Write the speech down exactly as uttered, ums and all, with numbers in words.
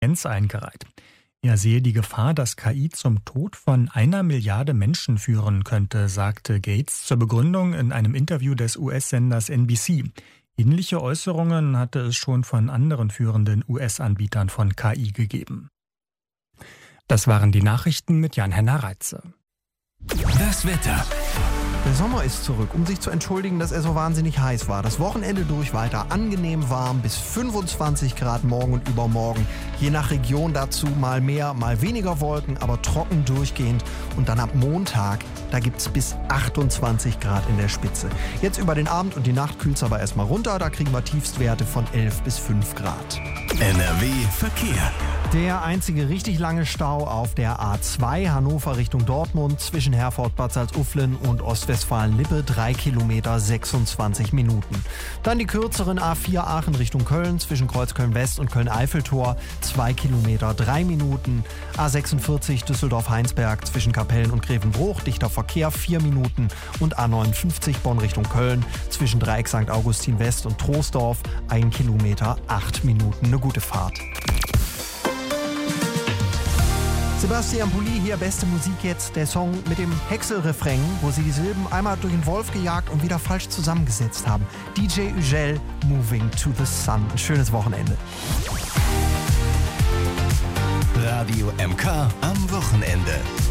Intelligenz eingereiht. Er sehe die Gefahr, dass K I zum Tod von einer Milliarde Menschen führen könnte, sagte Gates zur Begründung in einem Interview des U S-Senders N B C. Ähnliche Äußerungen hatte es schon von anderen führenden U S-Anbietern von K I gegeben. Das waren die Nachrichten mit Jan-Henner Reitze. Das Wetter. Der Sommer ist zurück, um sich zu entschuldigen, dass er so wahnsinnig heiß war. Das Wochenende durch weiter angenehm warm, bis fünfundzwanzig Grad morgen und übermorgen. Je nach Region dazu mal mehr, mal weniger Wolken, aber trocken durchgehend. Und dann ab Montag, da gibt's bis achtundzwanzig Grad in der Spitze. Jetzt über den Abend und die Nacht kühlt's aber erstmal runter. Da kriegen wir Tiefstwerte von elf bis fünf Grad. N R W Verkehr. Der einzige richtig lange Stau auf der A zwei Hannover Richtung Dortmund zwischen Herford-Bad Salzuflen und Ostwestfalen-Lippe, drei Kilometer sechsundzwanzig Minuten. Dann die kürzeren A vier Aachen Richtung Köln zwischen Kreuzköln-West und Köln-Eiffeltor, zwei Kilometer drei Minuten. A sechsundvierzig Düsseldorf-Heinsberg zwischen Kapellen und Grevenbruch, dichter Verkehr vier Minuten. Und A neunundfünfzig Bonn Richtung Köln zwischen Dreieck Sankt Augustin West und Troisdorf, ein Kilometer acht Minuten. Eine gute Fahrt. Sebastian Pulli hier, beste Musik jetzt, der Song mit dem Häcksel-Refrain, wo sie die Silben einmal durch den Wolf gejagt und wieder falsch zusammengesetzt haben. D J Ugel, Moving to the Sun. Ein schönes Wochenende. Radio M K am Wochenende.